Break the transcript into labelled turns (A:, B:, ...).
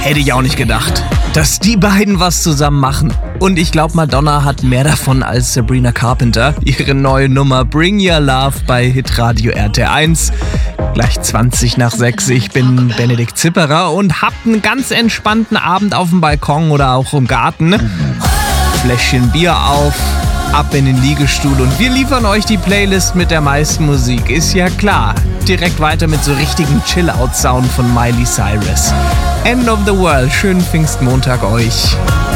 A: Hätte ich auch nicht gedacht, dass die beiden was zusammen machen. Und ich glaube, Madonna hat mehr davon als Sabrina Carpenter. Ihre neue Nummer Bring Your Love bei Hitradio RT1. Gleich 20 nach 6. Ich bin Benedikt Zipperer und hab einen ganz entspannten Abend auf dem Balkon oder auch im Garten. Fläschchen Bier auf, ab in den Liegestuhl und wir liefern euch die Playlist mit der meisten Musik. Ist ja klar. Direkt weiter mit so richtigen Chill-Out-Sound von Miley Cyrus. End of the World. Schönen Pfingstmontag euch.